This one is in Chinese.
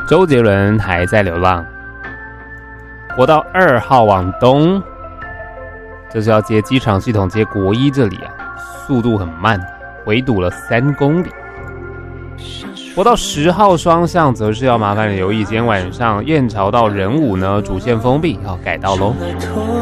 周杰伦还在流浪。国道2号往东，这是要接机场系统接国一这里啊，速度很慢，围堵了3公里。国道10号双向则是要麻烦你留意，今天晚上燕巢到仁武呢主线封闭，要改道喽。